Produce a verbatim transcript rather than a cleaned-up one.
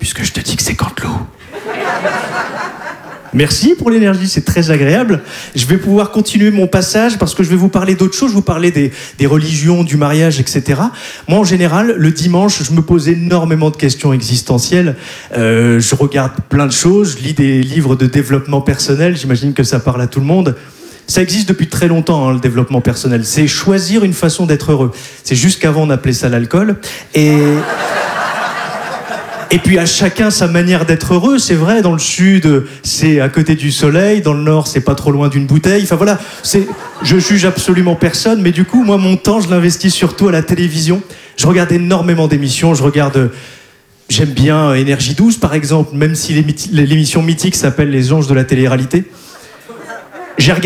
puisque je te dis que c'est Canteloup. Merci pour l'énergie, c'est très agréable. Je vais pouvoir continuer mon passage parce que je vais vous parler d'autres choses. Je vais vous parler des, des religions, du mariage, et cetera. Moi, en général, le dimanche, je me pose énormément de questions existentielles. Euh, je regarde plein de choses, je lis des livres de développement personnel. J'imagine que ça parle à tout le monde. Ça existe depuis très longtemps, hein, le développement personnel. C'est choisir une façon d'être heureux. C'est juste qu'avant, on appelait ça l'alcool. Et... Et puis à chacun sa manière d'être heureux, c'est vrai, dans le sud, c'est à côté du soleil, dans le nord, c'est pas trop loin d'une bouteille, enfin voilà, c'est, je juge absolument personne, mais du coup, moi, mon temps, je l'investis surtout à la télévision. Je regarde énormément d'émissions, je regarde, j'aime bien Énergie douze, par exemple, même si l'émission mythique s'appelle Les Anges de la télé-réalité. J'ai regardé